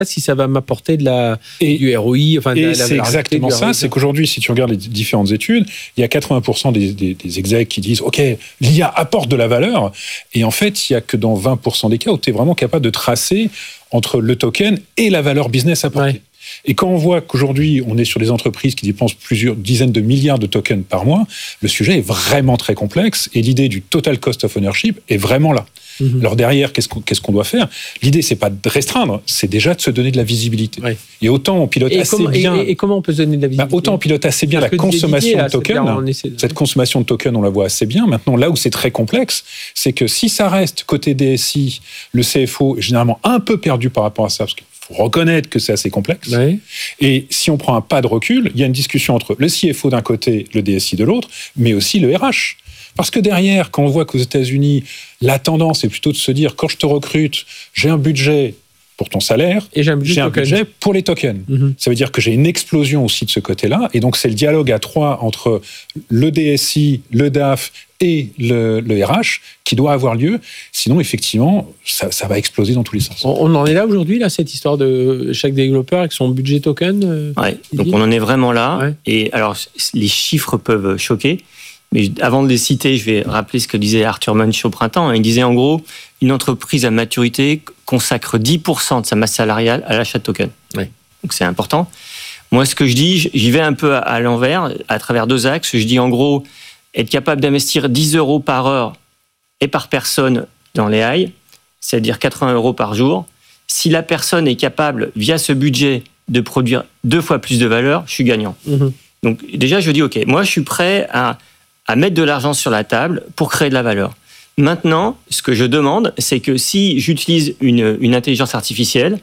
si ça va m'apporter du ROI. Enfin, et c'est exactement ça, c'est qu'aujourd'hui, si tu regardes les différentes études, il y a 80% des execs qui disent « Ok, l'IA apporte de la valeur », et en fait, il n'y a que dans 20% des cas où tu es vraiment capable de tracer entre le token et la valeur business apportée. Ouais. Et quand on voit qu'aujourd'hui, on est sur des entreprises qui dépensent plusieurs dizaines de milliards de tokens par mois, le sujet est vraiment très complexe et l'idée du total cost of ownership est vraiment là. Alors derrière, qu'est-ce qu'on doit faire ? L'idée, c'est pas de restreindre, c'est déjà de se donner de la visibilité. Ouais. Et autant on pilote bien... Et comment on peut se donner de la visibilité ? Autant on pilote assez bien la consommation de tokens. Cette consommation de tokens, on la voit assez bien. Maintenant, là où c'est très complexe, c'est que si ça reste côté DSI, le CFO est généralement un peu perdu par rapport à ça, parce qu'il faut reconnaître que c'est assez complexe. Ouais. Et si on prend un pas de recul, il y a une discussion entre le CFO d'un côté, le DSI de l'autre, mais aussi le RH. Parce que derrière, quand on voit qu'aux États-Unis, la tendance est plutôt de se dire, quand je te recrute, j'ai un budget pour ton salaire, et j'ai un budget pour les tokens. Ça veut dire que j'ai une explosion aussi de ce côté-là. Et donc, c'est le dialogue à trois entre le DSI, le DAF et le RH qui doit avoir lieu. Sinon, effectivement, ça va exploser dans tous les sens. On en est là aujourd'hui, là, cette histoire de chaque développeur avec son budget token Oui, donc on en est vraiment là. Ouais. Et alors, les chiffres peuvent choquer. Mais avant de les citer, je vais rappeler ce que disait Arthur Munch au printemps. Il disait en gros, une entreprise à maturité consacre 10% de sa masse salariale à l'achat de tokens. Oui. Donc c'est important. Moi, ce que je dis, j'y vais un peu à l'envers, à travers deux axes. Je dis en gros, être capable d'investir 10 € par heure et par personne dans les AI, c'est-à-dire 80 € par jour. Si la personne est capable, via ce budget, de produire 2 fois plus de valeur, je suis gagnant. Donc déjà, je dis, OK, moi, je suis prêt à mettre de l'argent sur la table pour créer de la valeur. Maintenant, ce que je demande, c'est que si j'utilise une intelligence artificielle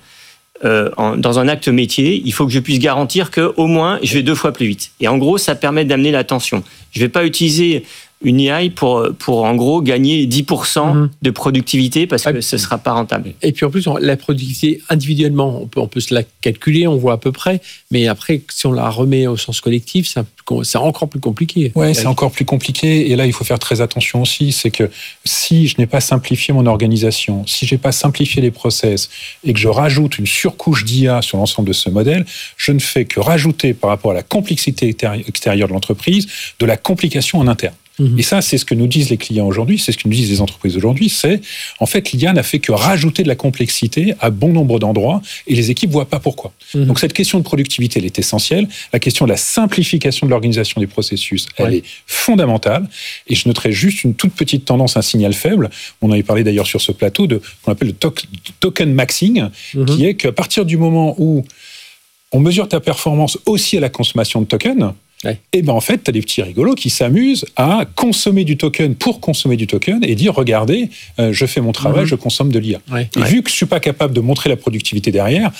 dans un acte métier, il faut que je puisse garantir qu'au moins, je vais 2 fois plus vite. Et en gros, ça permet d'amener l'attention. Je ne vais pas utiliser une AI pour en gros gagner 10% de productivité parce que ce ne sera pas rentable. Et puis en plus, la productivité individuellement, on peut se la calculer, on voit à peu près, mais après, si on la remet au sens collectif, c'est encore plus compliqué. Oui, c'est encore plus compliqué. Et là, il faut faire très attention aussi. C'est que si je n'ai pas simplifié mon organisation, si je n'ai pas simplifié les process et que je rajoute une surcouche d'IA sur l'ensemble de ce modèle, je ne fais que rajouter par rapport à la complexité extérieure de l'entreprise, de la complication en interne. Et ça, c'est ce que nous disent les clients aujourd'hui, c'est ce que nous disent les entreprises aujourd'hui, c'est en fait l'IA n'a fait que rajouter de la complexité à bon nombre d'endroits et les équipes ne voient pas pourquoi. Donc cette question de productivité, elle est essentielle. La question de la simplification de l'organisation des processus, elle est fondamentale. Et je noterai juste une toute petite tendance, un signal faible. On en a parlé d'ailleurs sur ce plateau qu'on appelle le token maxing, qui est qu'à partir du moment où on mesure ta performance aussi à la consommation de tokens, et ben en fait, tu as des petits rigolos qui s'amusent à consommer du token pour consommer du token et dire regardez, je fais mon travail, je consomme de l'IA. Et vu que je suis pas capable de montrer la productivité derrière,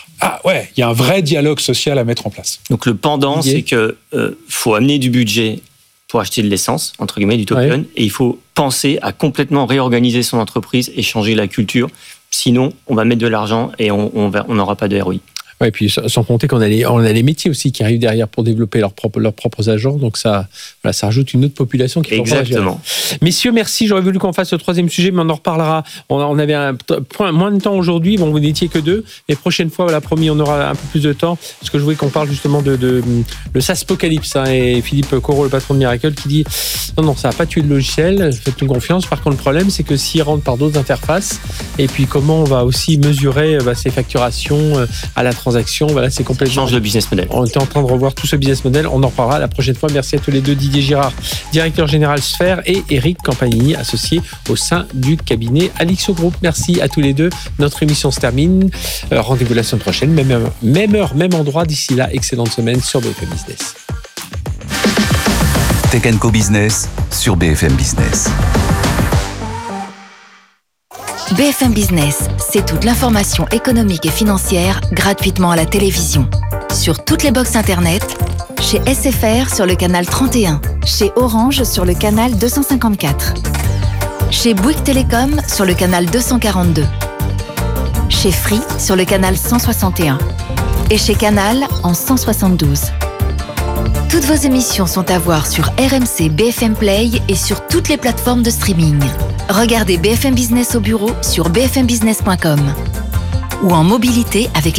il y a un vrai dialogue social à mettre en place. Donc le pendant, c'est que faut amener du budget pour acheter de l'essence, entre guillemets, du token, et il faut penser à complètement réorganiser son entreprise et changer la culture. Sinon, on va mettre de l'argent et on n'aura pas de ROI. Ouais, et puis sans compter qu'on a les métiers aussi qui arrivent derrière pour développer leurs propres agents, donc ça rajoute une autre population qui exactement. Messieurs, merci. J'aurais voulu qu'on fasse le troisième sujet, mais on en reparlera. On avait moins de temps aujourd'hui. Bon, vous n'étiez que 2, mais prochaine fois, promis, on aura un peu plus de temps parce que je voulais qu'on parle justement de le SaaSpocalypse. Et Philippe Corot, le patron de Miracle, qui dit non, ça n'a pas tué le logiciel. Faites-nous confiance. Par contre, le problème, c'est que s'il rentre par d'autres interfaces, et puis comment on va aussi mesurer ces facturations à la transaction. C'est complètement... Change le business model. On était en train de revoir tout ce business model. On en reparlera la prochaine fois. Merci à tous les deux. Didier Girard, directeur général Sphère, et Eric Campanini, associé au sein du cabinet Alixo Group. Merci à tous les deux. Notre émission se termine. Rendez-vous la semaine prochaine. Même heure, même endroit. D'ici là, excellente semaine sur BFM Business. Tech & Co Business sur BFM Business. BFM Business, c'est toute l'information économique et financière gratuitement à la télévision. Sur toutes les box internet, chez SFR sur le canal 31, chez Orange sur le canal 254, chez Bouygues Télécom sur le canal 242, chez Free sur le canal 161 et chez Canal en 172. Toutes vos émissions sont à voir sur RMC BFM Play et sur toutes les plateformes de streaming. Regardez BFM Business au bureau sur bfmbusiness.com ou en mobilité avec